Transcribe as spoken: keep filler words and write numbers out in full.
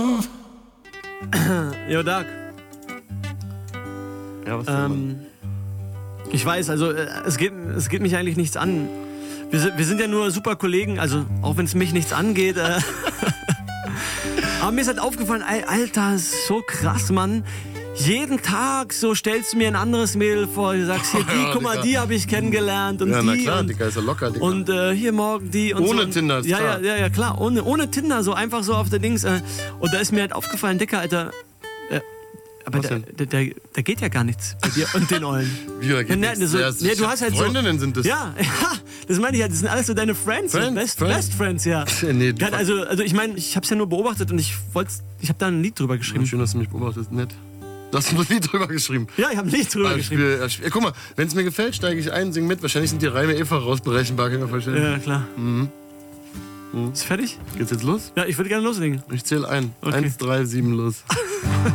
Jo, Doug. Ja, was denn, Ähm, ich weiß, also äh, es geht, es geht mich eigentlich nichts an. Wir sind, wir sind ja nur super Kollegen, also auch wenn es mich nichts angeht. Äh, aber mir ist halt aufgefallen, ey, Alter, ist so krass, Mann. Jeden Tag so stellst du mir ein anderes Mädel vor, du sagst hier, die, Ja, guck mal, Digga. die habe ich kennengelernt und Ja, die na klar, und, Digga, ist ja locker, Digga. und äh, hier morgen die und Ohne so. Tinder, ist ja, klar. ja, ja, ja, klar, ohne, ohne Tinder, so einfach so auf der Dings. Äh, und da ist mir halt aufgefallen, Dicker, Alter, äh, aber Was da, denn? da, da, da geht ja gar nichts bei dir und den Ollen. Wie, da geht Ja, nichts. ne, so, Ja, es- nee, du hast halt Freundinnen so, sind das. Ja, ja, das meine ich halt, das sind alles so deine Friends, Friends, so Best, Friends. Best Friends, ja. Nee, du- Ja, also, also ich meine, ich habe es ja nur beobachtet und ich wollte, ich habe da ein Lied drüber geschrieben. Schön, dass du mich beobachtest, nett. Du hast ein Lied drüber geschrieben. Ja, ich habe ein Lied drüber Ah, ich geschrieben. spiel, ich spiel, guck mal, wenn es mir gefällt, steige ich ein, sing mit. Wahrscheinlich sind die Reime eh vorausberechenbar, kann ich mir vorstellen. Ja, klar. Mhm. Ist fertig? Geht's jetzt los? Ja, ich würde gerne loslegen. Ich zähle ein. Okay. Eins, drei, sieben, los.